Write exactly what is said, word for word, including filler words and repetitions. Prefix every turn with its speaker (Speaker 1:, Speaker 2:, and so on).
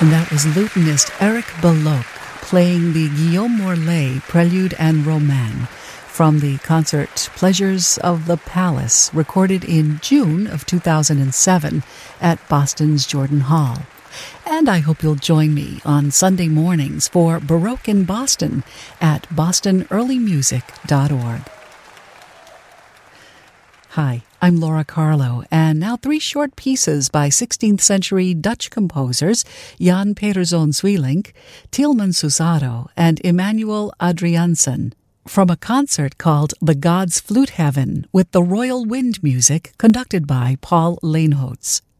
Speaker 1: And that was lutenist Eric Belloc playing the Guillaume Morlet Prelude and Roman from the concert Pleasures of the Palace, recorded in June of two thousand seven at Boston's Jordan Hall. And I hope you'll join me on Sunday mornings for Baroque in Boston at boston early music dot org. Hi, I'm Laura Carlo, and now three short pieces by sixteenth century Dutch composers Jan Pieterszoon Sweelinck, Tieleman Susado, and Emmanuel Adriaansen, from a concert called The Gods' Flute Heaven with the Royal Wind Music conducted by Paul Leenhoots.